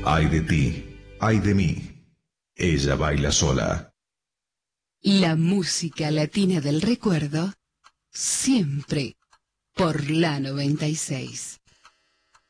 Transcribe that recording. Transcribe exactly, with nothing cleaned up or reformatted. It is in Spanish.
Ay de ti, ay de mí. Ella baila sola. La música latina del recuerdo, siempre por la noventa y seis.